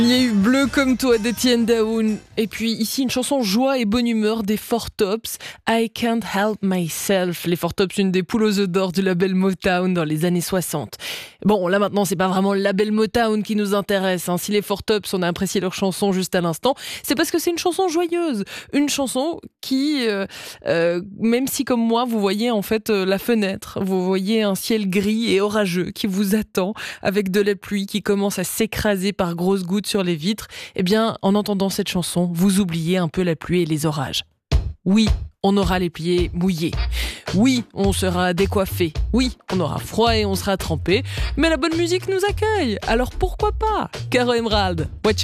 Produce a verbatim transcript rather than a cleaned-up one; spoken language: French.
Il y a eu Bleu comme toi d'Étienne Dahoun. Et puis ici, une chanson joie et bonne humeur des Four Tops. I Can't Help Myself. Les Four Tops, une des poules aux œufs d'or du label Motown dans les années soixante. Bon, là maintenant, c'est pas vraiment le label Motown qui nous intéresse. Hein. Si les Four Tops, on a apprécié leur chanson juste à l'instant, c'est parce que c'est une chanson joyeuse. Une chanson qui, euh, euh, même si comme moi, vous voyez en fait euh, la fenêtre, vous voyez un ciel gris et orageux qui vous attend avec de la pluie qui commence à s'écraser par grosses gouttes sur les vitres, eh bien, en entendant cette chanson, vous oubliez un peu la pluie et les orages. Oui, on aura les pieds mouillés. Oui, on sera décoiffé. Oui, on aura froid et on sera trempé. Mais la bonne musique nous accueille. Alors pourquoi pas? Caro Emerald, what you